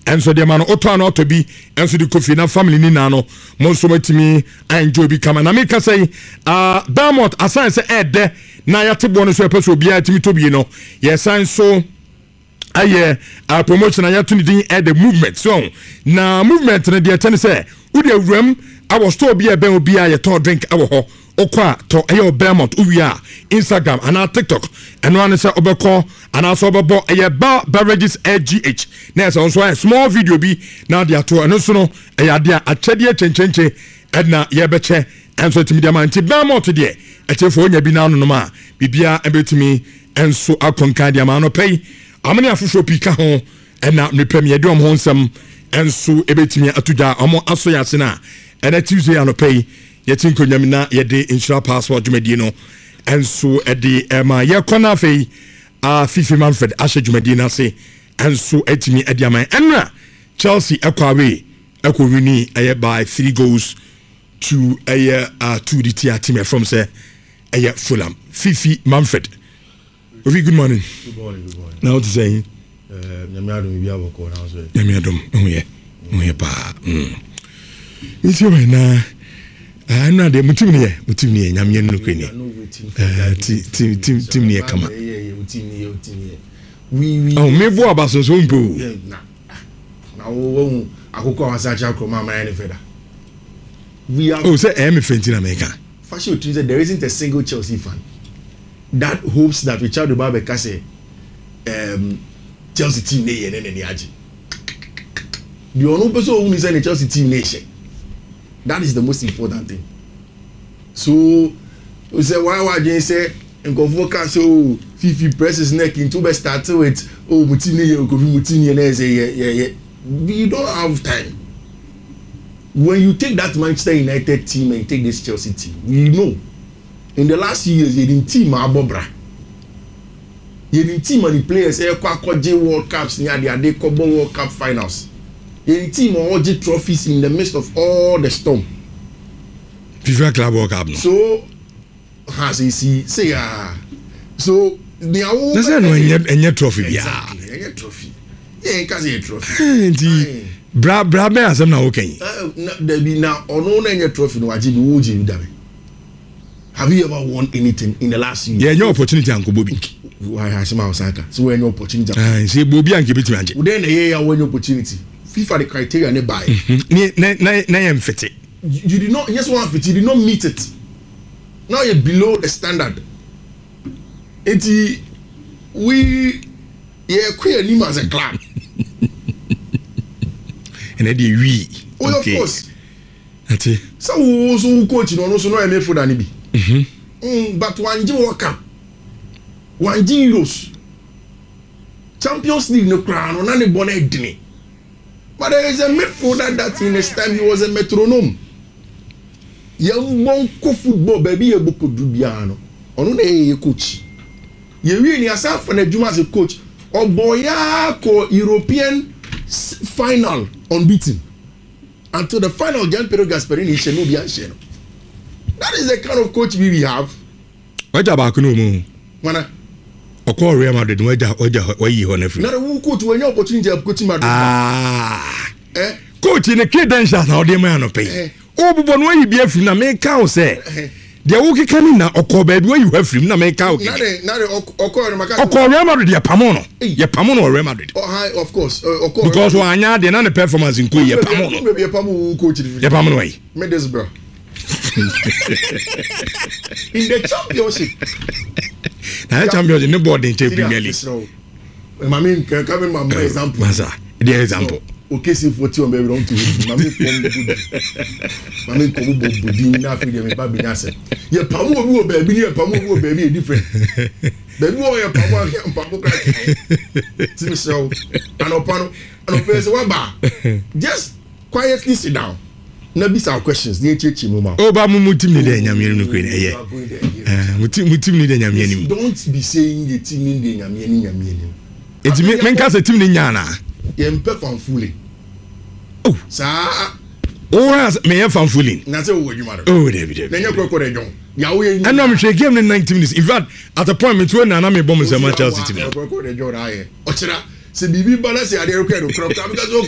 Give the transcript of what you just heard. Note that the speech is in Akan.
enso de ma no oto an oto bi enso de Kofi na family ni na no mo nso matimi enjoy bi kama na me ka say Diamond asan se ede na yatebo no so epeso obi atimi to bi no yesan so aye promotion na yatu ni din the movement so na movement na de tene say udi awuram awo store bi ebe obi a ye to drink awo ho okwa to aye Belmont uwia Instagram and TikTok eno an say obeko and so obebo aye bar beverages AGH na so a small video bi na de ato eno so no aye de achede chenchenche edna ye beche enso timi de man ti Belmont de etefo onya bi na no ma bibia ebetimi enso akonkan de ma no pay amani afufo pika ho ena me premier de ho nsam enso ebetimi atuja omo aso ya sena ena Tuesday anopay yetin konyam na yede insure passport dwumadi no enso ede ma ye kona fei Fifi Manfred ashe dwumadi na se enso etimi ade aman enra Chelsea ekwawe ekowini aye by 3 goals to aye to the team from say aye Fulham. Fifi Manfred, good morning. Good morning. Now what to say? Nyamiadum bi aboko na so. Nyamiadum oye pa. Isi we na na de mutim ne nyamye no kwani. Tim ne kama. We oh me bo abaso so mpo. Na wo akoko asacha kroma man ne feda. We are say me fenti na America. Fashion Tuesday there isn't a single Chelsea fan that hopes that Richard Obabeka say Chelsea team ne ye ne aji. The only person who is in the Chelsea team nation. That is the most important thing. So we say why you say and go focus so Fifi presses neck into be start with Mutini ye go Mutini and say we don't have time. When you take that Manchester United team and you take this Chelsea team, we know in the last few years, you didn't team Abobra. You didn't team the players J World Cups near the Kobo World Cup finals. You didn't team all the trophies in the midst of all the storm. FIFA Club World Cup. So, as you see, say so they are all. That's no trophy. Exactly, any trophy. Yeah, because a trophy. Bra me asem na okay. There be now ono na any trophy no ajibi wo ji dabe. Have you ever won anything in the last year? Yeah, your opportunity anko Bobi. Why Hashima Osaka? So when your opportunity. Say Bobi anke beti anje. Then the when your opportunity. FIFA the criteria ne buy. Na yem fit. You did not yes one fit you did not meet it. Now you're below the standard. We queer him as a club. And then we. Oh, okay. Of course. That's it. So coach no so no eme for than be. But one G World Cup. 1 Euros. Champions League no crown on any bonnet dini. But there is a midfielder that in his time he was a metronome. Young bonko football baby a book dubiano. Ono na coach. You really yourself for Juma as a coach. Or boya ko European final unbeaten until the final Gianpiero Gasperini Sheno. That is the kind of coach we have. What about Kuno? Mana Oko Real Madrid why you on every. Not a coach when your opportunity of coaching Madrid. Coach in a credentials how they man pay. Oh, but when you be a free na make cow say. They will come na Oko bed where you have free na make cow. Not Oko Real Madrid ya Pamono. Ya Pamono Real Madrid. Oh, high, of course. Because wanya they not performance in Kuya Pamono. Maybe a Pamu coach. Ya Pamono way. Middlesbrough. In the championship. Now championship no board in Premier League. I mean, coming my example. Masa, the example. Okay, see 40 on baby don't do it. Mami from Mami kobu bodi na fi dem ba bi na se. Ye pamu obi wo baby, ye pamu obi wo baby different. Baby wo ye pamu crack. Tim so anopano say what ba? Just quietly sit down. Na be some questions. Dey chechi mo ma. O ba mu mutim ni dey nyame no kwen eye. Mutim ni dey nyame ni. Don't be saying the team ni dey nyame ni. Enti men ka se team ni nya na. Yempe fanfuli. Oh, sa o has me fanfuli. Na say wo adwuma do. Oh, David. Na nya kwekọ de jon. Ya wo ye. And I'm sure game in 90 minutes. In fact, at a point me na me bomb say Manchester City. Kwekọ de jon ra ye. O chira se bibi balance ade rekọ do crop because